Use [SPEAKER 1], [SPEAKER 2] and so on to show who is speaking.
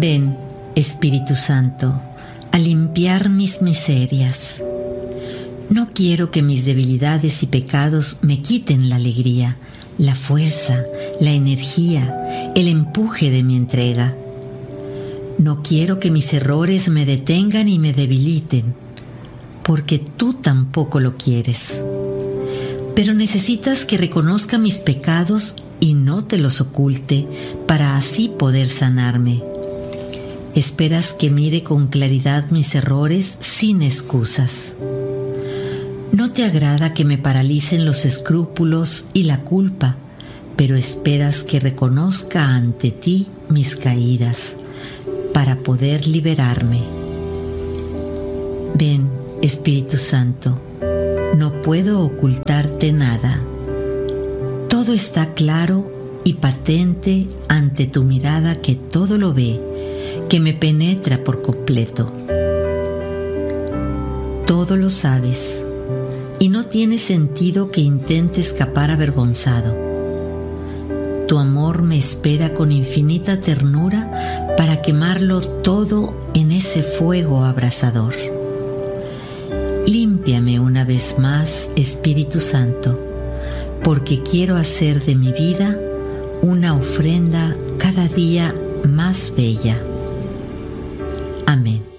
[SPEAKER 1] Ven, Espíritu Santo, a limpiar mis miserias. No quiero que mis debilidades y pecados me quiten la alegría, la fuerza, la energía, el empuje de mi entrega. No quiero que mis errores me detengan y me debiliten, porque tú tampoco lo quieres. Pero necesitas que reconozca mis pecados y no te los oculte para así poder sanarme. Esperas que mire con claridad mis errores sin excusas. No te agrada que me paralicen los escrúpulos y la culpa, pero esperas que reconozca ante ti mis caídas para poder liberarme. Ven, Espíritu Santo, no puedo ocultarte nada. Todo está claro y patente ante tu mirada que todo lo ve, que me penetra por completo. Todo lo sabes y no tiene sentido que intente escapar avergonzado. Tu amor me espera con infinita ternura para quemarlo todo en ese fuego abrasador. Límpiame una vez más, Espíritu Santo, porque quiero hacer de mi vida una ofrenda cada día más bella. Amén.